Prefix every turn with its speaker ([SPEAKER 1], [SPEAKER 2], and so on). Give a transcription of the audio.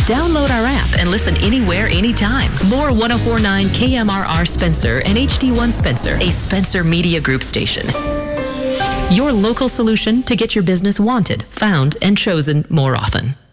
[SPEAKER 1] Download our app and listen anywhere, anytime. More 104.9 KMRR Spencer and HD1 Spencer, a Spencer Media Group station. Your local solution to get your business wanted, found, and chosen more often.